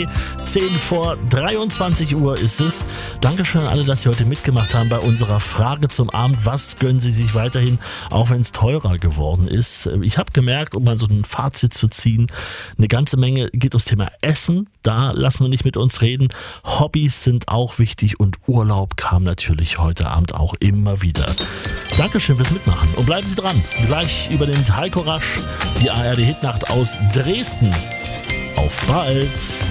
www.heiko.de. 10:23 ist es. Dankeschön an alle, dass Sie heute mitgemacht haben bei unserer Frage zum Abend. Was gönnen Sie sich weiterhin, auch wenn es teurer geworden ist? Ich habe gemerkt, um mal so ein Fazit zu ziehen, eine ganze Menge geht ums Thema Essen. Da lassen wir nicht mit uns reden. Hobbys sind auch wichtig und Urlaub kam natürlich heute Abend auch immer wieder. Dankeschön fürs Mitmachen und bleiben Sie dran. Gleich über den Heiko Rasch, die ARD Hitnacht aus Dresden. Auf bald!